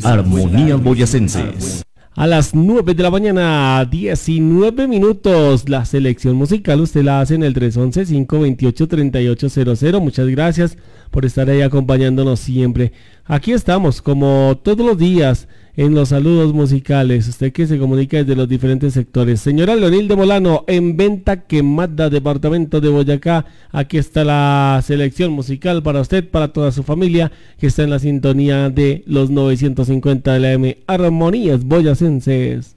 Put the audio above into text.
Armonías Boyacenses. A las 9 de la mañana, 19 minutos, la selección musical usted la hace en el 311-528-3800. Muchas gracias por estar ahí acompañándonos siempre. Aquí estamos, como todos los días, en los saludos musicales. Usted que se comunica desde los diferentes sectores. Señora Leonilde Molano, en Venta Quemada, departamento de Boyacá. Aquí está la selección musical para usted, para toda su familia, que está en la sintonía de los 950 de la M. Armonías Boyacenses.